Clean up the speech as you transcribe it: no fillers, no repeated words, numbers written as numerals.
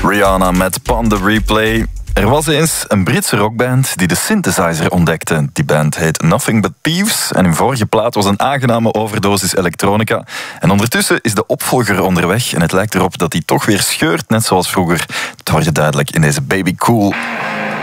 Rihanna met Pon the Replay. Er was eens een Britse rockband die de synthesizer ontdekte. Die band heet Nothing But Thieves en hun vorige plaat was een aangename overdosis elektronica. En ondertussen is de opvolger onderweg en het lijkt erop dat die toch weer scheurt, net zoals vroeger. Het hoor je duidelijk in deze Baby Cool.